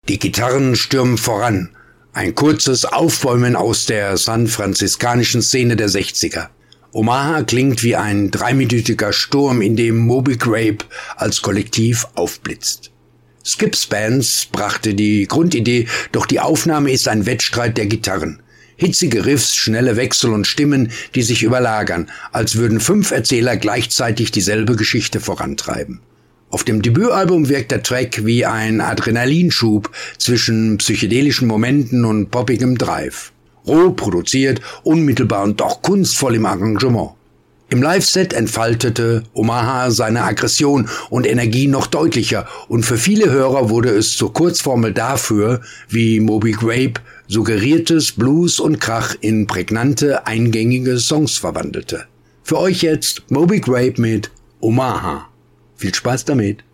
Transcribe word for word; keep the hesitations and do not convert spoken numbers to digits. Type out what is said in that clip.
Die Gitarren stürmen voran. Ein kurzes Aufbäumen aus der san-franziskanischen Szene der sechziger. Omaha klingt wie ein dreiminütiger Sturm, in dem Moby Grape als Kollektiv aufblitzt. Skips Bands brachte die Grundidee, doch die Aufnahme ist ein Wettstreit der Gitarren. Hitzige Riffs, schnelle Wechsel und Stimmen, die sich überlagern, als würden fünf Erzähler gleichzeitig dieselbe Geschichte vorantreiben. Auf dem Debütalbum wirkt der Track wie ein Adrenalinschub zwischen psychedelischen Momenten und poppigem Drive. Roh produziert, unmittelbar und doch kunstvoll im Arrangement. Im Live-Set entfaltete Omaha seine Aggression und Energie noch deutlicher und für viele Hörer wurde es zur Kurzformel dafür, wie Moby Grape suggeriertes Blues und Krach in prägnante, eingängige Songs verwandelte. Für euch jetzt Moby Grape mit Omaha. Viel Spaß damit!